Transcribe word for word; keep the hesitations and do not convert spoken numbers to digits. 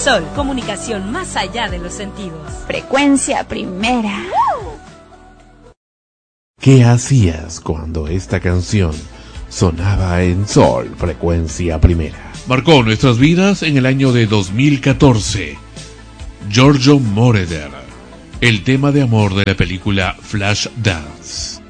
Sol, comunicación más allá de los sentidos. Frecuencia Primera. ¿Qué hacías cuando esta canción sonaba en Sol, Frecuencia Primera? Marcó nuestras vidas en el año de dos mil catorce. Giorgio Moroder, el tema de amor de la película Flashdance.